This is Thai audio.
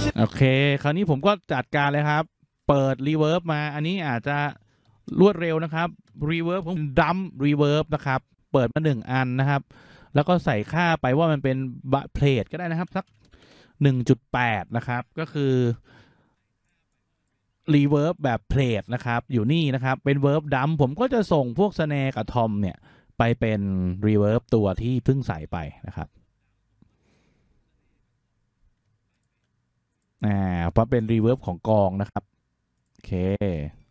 โอเคคราวนี้ผมก็จัดการเลยครับเปิดรีเวิร์บมาอันนี้อาจจะรวดเร็วนะครับรีเวิร์บผมดัมรีเวิร์บนะครับเปิดมา1 อันนะครับแล้วก็ใส่ค่าไปว่ามันเป็นเพลทก็ได้นะครับสัก1.8นะครับก็คือรีเวิร์บแบบเพลทนะครับอยู่นี่นะครับเป็นเวิร์บดัมผมก็จะส่งพวกสแนร์กับทอมเนี่ยไปเป็นรีเวิร์บตัวที่เพิ่งใส่ไปนะครับเพราะเป็นรีเวิร์บของกองนะครับโอเค